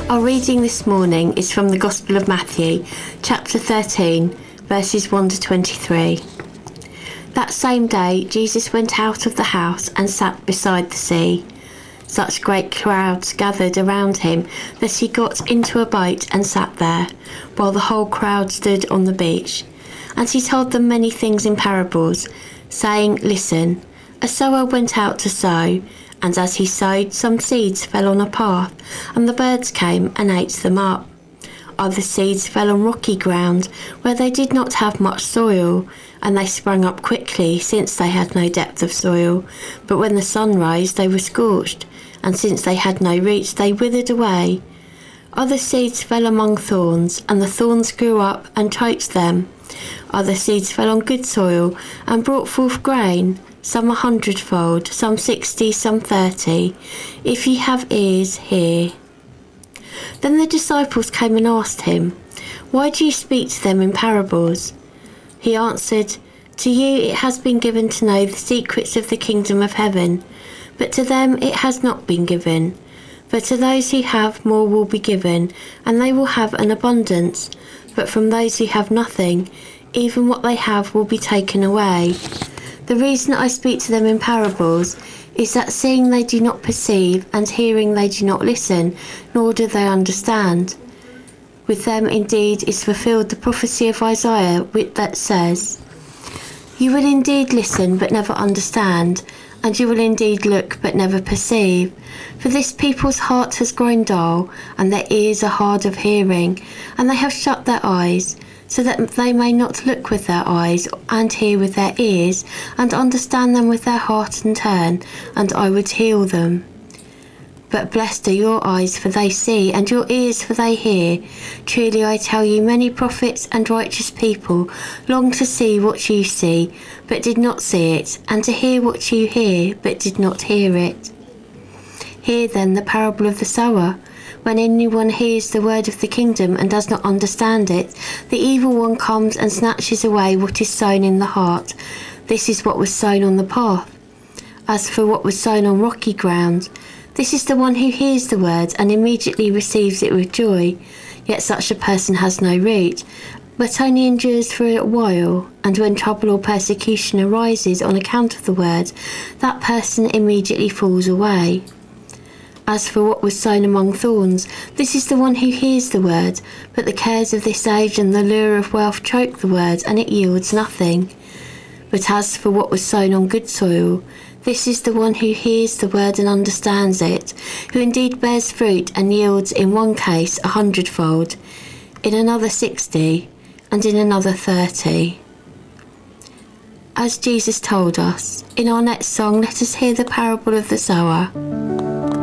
Our reading this morning is from the Gospel of Matthew, chapter 13, verses 1 to 23. That same day, Jesus went out of the house and sat beside the sea. Such great crowds gathered around him that he got into a boat and sat there, while the whole crowd stood on the beach. And he told them many things in parables, saying, "Listen, a sower went out to sow, and as he sowed, some seeds fell on a path, and the birds came and ate them up. Other seeds fell on rocky ground, where they did not have much soil, and they sprang up quickly, since they had no depth of soil. But when the sun rose, they were scorched, and since they had no roots, they withered away. Other seeds fell among thorns, and the thorns grew up and choked them. Other seeds fell on good soil, and brought forth grain, some 100-fold, some 60, some 30. If ye have ears, hear." Then the disciples came and asked him, "Why do you speak to them in parables?" He answered, "To you it has been given to know the secrets of the kingdom of heaven, but to them it has not been given. For to those who have, more will be given, and they will have an abundance. But from those who have nothing, even what they have will be taken away. The reason I speak to them in parables is that seeing they do not perceive, and hearing they do not listen, nor do they understand. With them indeed is fulfilled the prophecy of Isaiah, that says, 'You will indeed listen, but never understand, and you will indeed look, but never perceive. For this people's heart has grown dull, and their ears are hard of hearing, and they have shut their eyes, so that they may not look with their eyes, and hear with their ears, and understand them with their heart and turn, and I would heal them.' But blessed are your eyes, for they see, and your ears, for they hear. Truly I tell you, many prophets and righteous people long to see what you see, but did not see it, and to hear what you hear, but did not hear it. Hear then the parable of the sower. When anyone hears the word of the kingdom and does not understand it, the evil one comes and snatches away what is sown in the heart. This is what was sown on the path. As for what was sown on rocky ground, this is the one who hears the word and immediately receives it with joy. Yet such a person has no root, but only endures for a while. And when trouble or persecution arises on account of the word, that person immediately falls away. As for what was sown among thorns, this is the one who hears the word, but the cares of this age and the lure of wealth choke the word, and it yields nothing. But as for what was sown on good soil, this is the one who hears the word and understands it, who indeed bears fruit and yields in one case 100-fold, in another 60, and in another 30. As Jesus told us, in our next song, let us hear the parable of the sower.